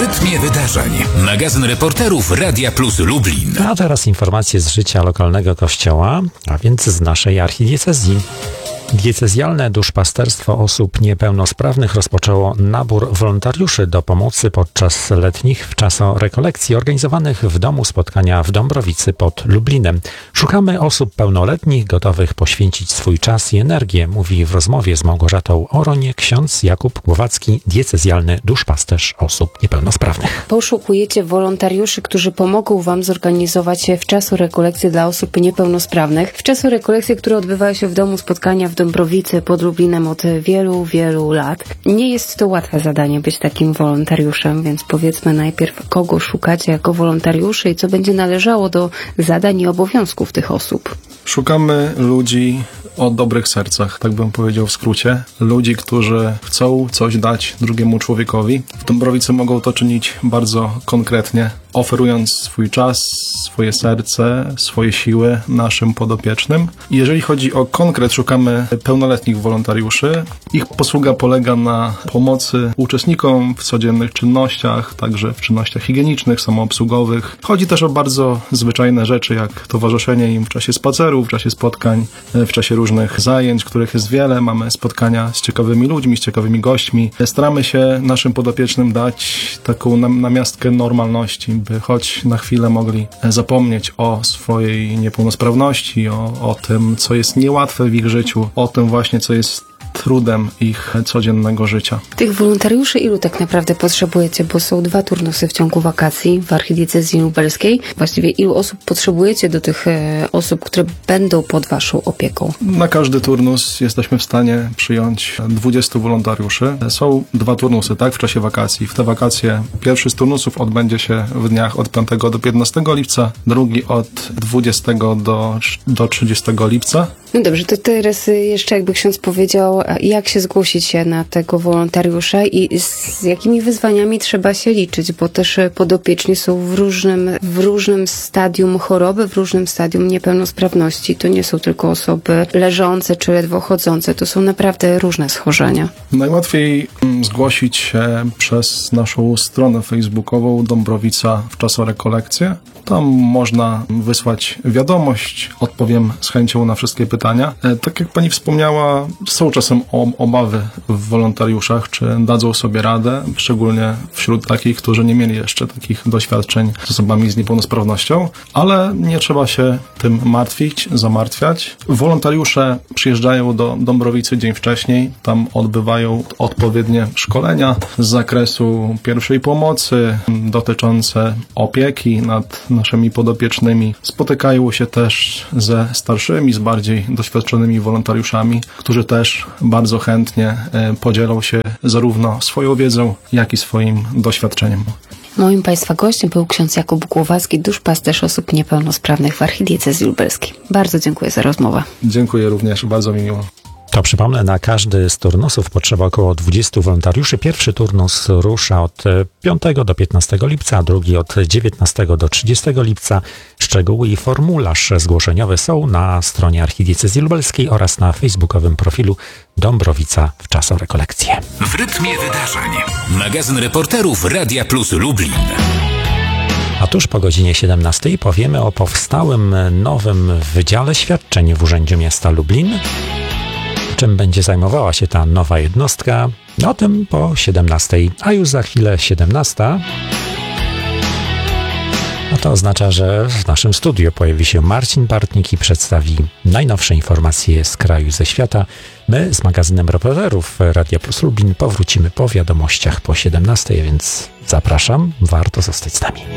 rytmie wydarzeń. Magazyn reporterów Radia Plus Lublin. A teraz informacje z życia lokalnego kościoła, a więc z naszej archidiecezji. Diecezjalne duszpasterstwo osób niepełnosprawnych rozpoczęło nabór wolontariuszy do pomocy podczas letnich wczasorekolekcji organizowanych w domu spotkania w Dąbrowicy pod Lublinem. Szukamy osób pełnoletnich gotowych poświęcić swój czas i energię, mówi w rozmowie z Małgorzatą Oronie ksiądz Jakub Głowacki, diecezjalny duszpasterz osób niepełnosprawnych. Poszukujecie wolontariuszy, którzy pomogą Wam zorganizować wczasorekolekcje dla osób niepełnosprawnych. Wczasorekolekcje, które odbywają się w domu spotkania w Dąbrowicy pod Lublinem od wielu, wielu lat. Nie jest to łatwe zadanie być takim wolontariuszem, więc powiedzmy najpierw, kogo szukacie jako wolontariuszy i co będzie należało do zadań i obowiązków tych osób. Szukamy ludzi o dobrych sercach, tak bym powiedział w skrócie. Ludzi, którzy chcą coś dać drugiemu człowiekowi. W Dąbrowicy mogą to czynić bardzo konkretnie, oferując swój czas, swoje serce, swoje siły naszym podopiecznym. Jeżeli chodzi o konkret, szukamy pełnoletnich wolontariuszy. Ich posługa polega na pomocy uczestnikom w codziennych czynnościach, także w czynnościach higienicznych, samoobsługowych. Chodzi też o bardzo zwyczajne rzeczy, jak towarzyszenie im w czasie spacerów, w czasie spotkań, w czasie różnych zajęć, których jest wiele. Mamy spotkania z ciekawymi ludźmi, z ciekawymi gośćmi. Staramy się naszym podopiecznym dać taką namiastkę normalności, by choć na chwilę mogli zapomnieć o swojej niepełnosprawności, o tym, co jest niełatwe w ich życiu, o tym właśnie, co jest trudem ich codziennego życia. Tych wolontariuszy ilu tak naprawdę potrzebujecie, bo są 2 turnusy w ciągu wakacji w archidiecezji lubelskiej. Właściwie ilu osób potrzebujecie do tych osób, które będą pod Waszą opieką? Na każdy turnus jesteśmy w stanie przyjąć 20 wolontariuszy. Są 2 turnusy, tak, w czasie wakacji. W te wakacje pierwszy z turnusów odbędzie się w dniach od 5 do 15 lipca, drugi od 20 do 30 lipca. No dobrze, to teraz jeszcze jakby ksiądz powiedział, jak się zgłosić się na tego wolontariusza i z jakimi wyzwaniami trzeba się liczyć, bo też podopieczni są w różnym stadium choroby, w różnym stadium niepełnosprawności. To nie są tylko osoby leżące czy ledwo chodzące, to są naprawdę różne schorzenia. Najłatwiej zgłosić się przez naszą stronę facebookową Dąbrowica wczasorekolekcje. Tam można wysłać wiadomość, odpowiem z chęcią na wszystkie pytania. Tak jak pani wspomniała, są czasem obawy w wolontariuszach, czy dadzą sobie radę, szczególnie wśród takich, którzy nie mieli jeszcze takich doświadczeń z osobami z niepełnosprawnością, ale nie trzeba się tym martwić, zamartwiać. Wolontariusze przyjeżdżają do Dąbrowicy dzień wcześniej, tam odbywają odpowiednie szkolenia z zakresu pierwszej pomocy dotyczące opieki nad naszymi podopiecznymi. Spotykają się też ze starszymi, z bardziej doświadczonymi wolontariuszami, którzy też bardzo chętnie podzielą się zarówno swoją wiedzą, jak i swoim doświadczeniem. Moim Państwa gościem był ksiądz Jakub Głowacki, duszpasterz osób niepełnosprawnych w archidiecezji lubelskiej. Bardzo dziękuję za rozmowę. Dziękuję również, bardzo mi miło. To przypomnę, na każdy z turnusów potrzeba około 20 wolontariuszy. Pierwszy turnus rusza od 5 do 15 lipca, a drugi od 19 do 30 lipca. Szczegóły i formularz zgłoszeniowy są na stronie archidiecezji lubelskiej oraz na facebookowym profilu Dąbrowica wczasorekolekcje. W rytmie wydarzeń. Magazyn reporterów Radia Plus Lublin. A tuż po godzinie 17 powiemy o powstałym nowym wydziale świadczeń w Urzędzie Miasta Lublin. Czym będzie zajmowała się ta nowa jednostka? O tym po 17, a już za chwilę 17. No to oznacza, że w naszym studiu pojawi się Marcin Bartnik i przedstawi najnowsze informacje z kraju i ze świata. My z magazynem reporterów Radia Plus Lublin powrócimy po wiadomościach po 17, więc zapraszam, warto zostać z nami.